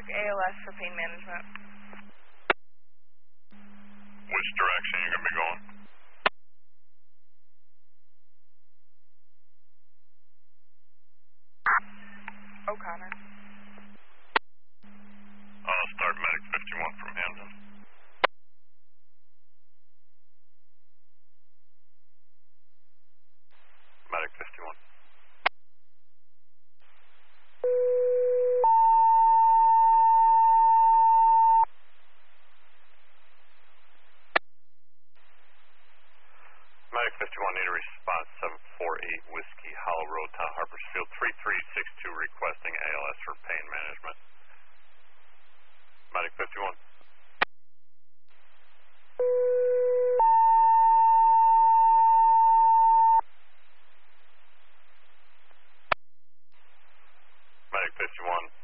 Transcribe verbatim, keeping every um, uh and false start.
check A L S for pain management. Which direction are you going to be going? O'Connor. I'll start Medic fifty-one from Hamden. Medic fifty-one. Medic fifty-one, need a response seven four eight Whiskey Hollow Road, Town Harpersfield three three six two, requesting A L S for pain management. Medic fifty-one. Medic fifty-one.